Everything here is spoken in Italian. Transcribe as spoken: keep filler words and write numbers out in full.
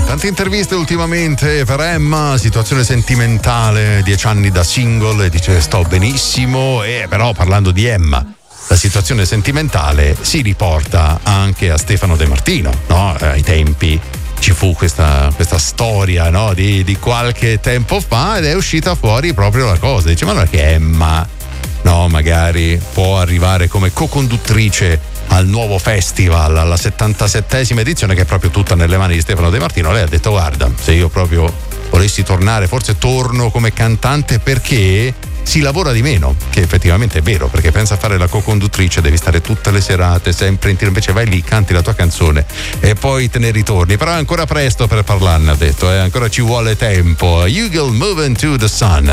Tante interviste ultimamente per Emma, situazione sentimentale, dieci anni da single, e dice sto benissimo, e però parlando di Emma, la situazione sentimentale si riporta anche a Stefano De Martino, no? Ai tempi ci fu questa, questa storia, no? di, di qualche tempo fa, ed è uscita fuori proprio la cosa, dice ma non è che Emma, no, magari può arrivare come co-conduttrice al nuovo festival, alla settantasettesima edizione, che è proprio tutta nelle mani di Stefano De Martino. Lei ha detto guarda, se io proprio volessi tornare, forse torno come cantante, perché si lavora di meno, che effettivamente è vero, perché pensa a fare la co-conduttrice, devi stare tutte le serate sempre in tiro, invece vai lì, canti la tua canzone e poi te ne ritorni. Però è ancora presto per parlarne, ha detto, eh? Ancora ci vuole tempo. You Will Move Into the Sun.